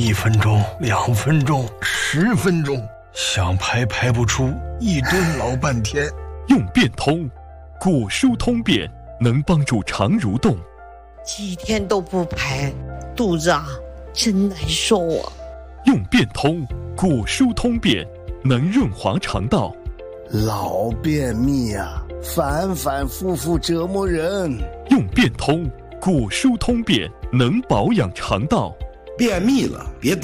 1分钟、2分钟、10分钟，想排排不出，一顿老半天。 用变通，果蔬通便能帮助肠蠕动。 几天都不排，肚子真难受啊。 用变通，果蔬通便能润滑肠道。 老便秘反反复复折磨人。 用变通，果蔬通便能保养肠道。 便秘了别